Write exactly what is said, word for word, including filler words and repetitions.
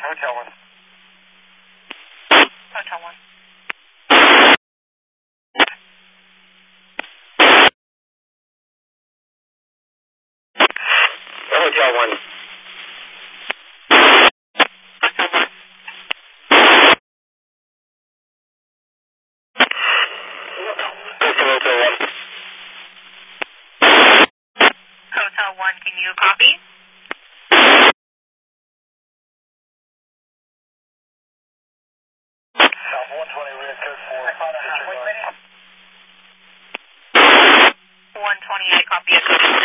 Hotel one. Hotel one. Hotel one. Hotel one, can you copy? South one twenty, red code four. one twenty-eight, copy.